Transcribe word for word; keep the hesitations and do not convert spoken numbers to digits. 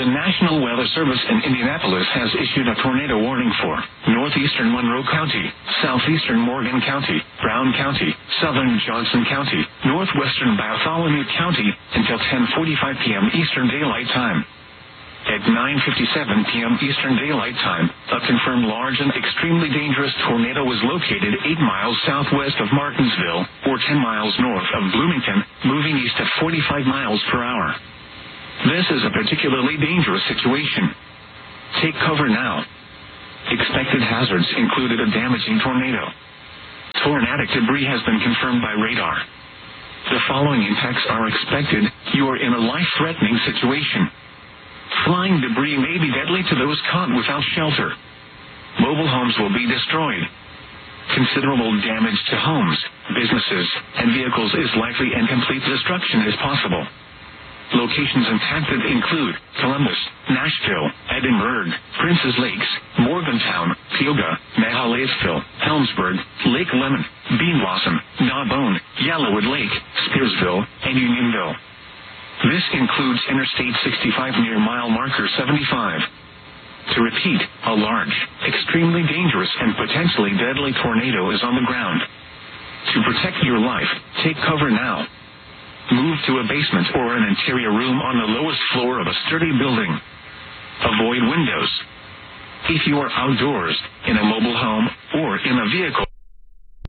The National Weather Service in Indianapolis has issued a tornado warning for northeastern Monroe County, southeastern Morgan County, Brown County, southern Johnson County, northwestern Bartholomew County until ten forty-five p.m. Eastern Daylight Time. At nine fifty-seven p.m. Eastern Daylight Time, a confirmed large and extremely dangerous tornado was located eight miles southwest of Martinsville, or ten miles north of Bloomington, moving east at forty-five miles per hour. This is a particularly dangerous situation. Take cover now. Expected hazards included a damaging tornado. Tornadic debris has been confirmed by radar. The following impacts are expected. You are in a life-threatening situation. Flying debris may be deadly to those caught without shelter. Mobile homes will be destroyed. Considerable damage to homes, businesses, and vehicles is likely, and complete destruction is possible. Locations impacted include Columbus, Nashville, Edinburgh, Princes Lakes, Morgantown, Tioga, Mahalaisville, Helmsburg, Lake Lemon, Bean Blossom, Narbonne, Yellowwood Lake, Spearsville, and Unionville. This includes Interstate sixty-five near mile marker seventy-five. To repeat, a large, extremely dangerous and potentially deadly tornado is on the ground. To protect your life, take cover now. Move to a basement or an interior room on the lowest floor of a sturdy building. Avoid windows. If you are outdoors, in a mobile home, or in a vehicle,